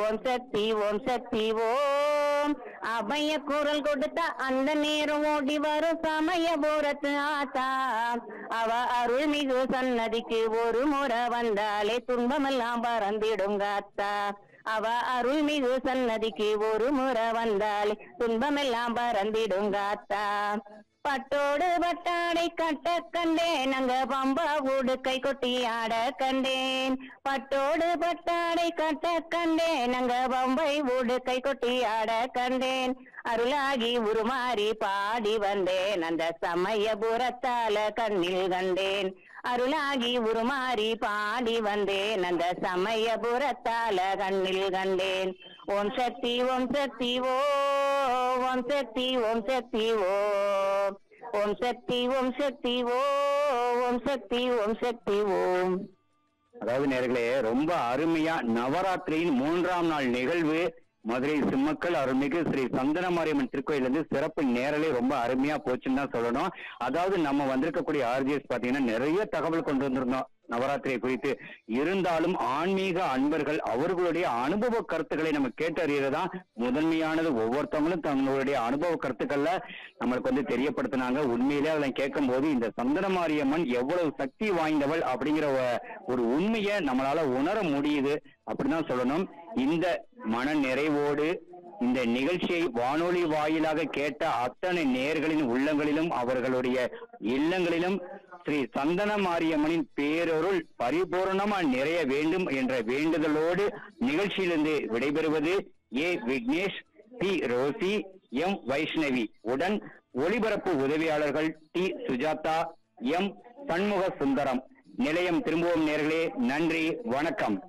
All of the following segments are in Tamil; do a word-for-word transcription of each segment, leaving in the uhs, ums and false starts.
ஓம் சக்தி ஓம் சக்தி ஓம். அபய குரல் கொடுத்த அந்த நேரம் ஓடி வரும் சமயபுரத்து ஆத்தா. அவ அருள்மிகு சன்னதிக்கு ஒரு முறை வந்தாலே துன்பமெல்லாம் பறந்திடும் காத்தா. அவ அருள்மிகு சன்னதிக்கு ஒரு முறை வந்தாலே துன்பமெல்லாம் பறந்திடும் காத்தா. பட்டோடு பட்டாடை கட்ட கண்டேன், அங்க பம்பா உடுக்கை கொட்டி ஆட கண்டேன். பட்டோடு பட்டாடை கட்ட கண்டேன், அங்க பம்பை உடுக்கை கொட்டி ஆட கண்டேன். அருளாகி உருமாறி பாடி வந்தேன், அந்த சமயபுரத்தால கண்ணில் கண்டேன். அருளாகி உருமாறி பாடி வந்தேன், அந்த சமயபுரத்தால கண்ணில் கண்டேன். ஓம் சக்தி ஓம் சக்தி ஓ ஓம் சக்தி ஓம் சக்தி ஓ ஓம் சக்தி ஓம் சக்தி ஓ ஓம் சக்தி ஓம் சக்தி ஓம். அதாவது நேர்களே, ரொம்ப அருமையா நவராத்திரியின் மூன்றாம் நாள் நிகழ்வு மதுரை சிம்மக்கல் அருள்மிகு ஸ்ரீ சந்தனமாரியம்மன் திருக்கோயிலிருந்து சிறப்பு நேரலே ரொம்ப அருமையா போச்சுன்னு தான் சொல்லணும். அதாவது நம்ம வந்திருக்கக்கூடிய ஆர்ஜிஎஸ் பாத்தீங்கன்னா நிறைய தகவல் கொண்டு வந்திருந்தோம் நவராத்திரியை குறித்து. இருந்தாலும் ஆன்மீக அன்பர்கள் அவர்களுடைய அனுபவ கருத்துக்களை நம்ம கேட்டறியறதுதான் முதன்மையானது. ஒவ்வொருத்தவங்களும் தங்களுடைய அனுபவ கருத்துக்கள்ல நம்மளுக்கு வந்து தெரியப்படுத்தினாங்க. உண்மையிலே அதெல்லாம் கேட்கும் போது இந்த சந்தனமாரியம்மன் எவ்வளவு சக்தி வாய்ந்தவள் அப்படிங்கிற ஒரு உண்மையை நம்மளால உணர முடியுது அப்படிதான் சொல்லணும். இந்த மன நிறைவோடு இந்த நிகழ்ச்சியை வானொலி வாயிலாக கேட்ட அத்தனை நேயர்களின் உள்ளங்களிலும் அவர்களுடைய இல்லங்களிலும் ஸ்ரீ சந்தன மாரியம்மனின் பேரருள் பரிபூர்ணமா நிறைய வேண்டும் என்ற வேண்டுதலோடு நிகழ்ச்சியிலிருந்து விடைபெறுவது ஏ Vignesh, D Rousey, M Vaishnavi உடன் ஒளிபரப்பு உதவியாளர்கள் டி சுஜாதா, எம் சண்முக சுந்தரம். நிலையம் திரும்புவோம் நேயர்களே. நன்றி, வணக்கம்.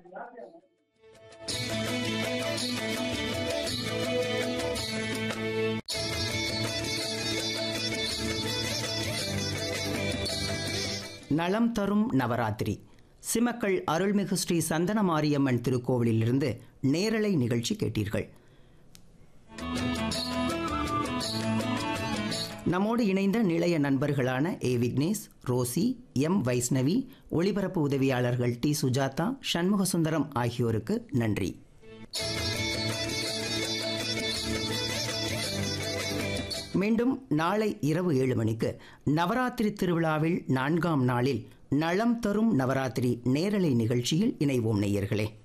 நலம் தரும் நவராத்திரி சிமக்கல் அருள்மிகு ஸ்ரீ சந்தனமாரியம்மன் திருக்கோவிலிலிருந்து நேரலை நிகழ்ச்சி கேட்டீர்கள். நம்மோடு இணைந்த நிலைய நண்பர்களான ஏ விக்னேஷ், ரோசி, எம் வைஷ்ணவி, ஒளிபரப்பு உதவியாளர்கள் டி சுஜாதா, சண்முக சுந்தரம் ஆகியோருக்கு நன்றி. மீண்டும் நாளை இரவு ஏழு மணிக்கு நவராத்திரி திருவிழாவில் நான்காம் நாளில் நலம் தரும் நவராத்திரி நேரலை நிகழ்ச்சியில் இணைவோம் நேயர்களே.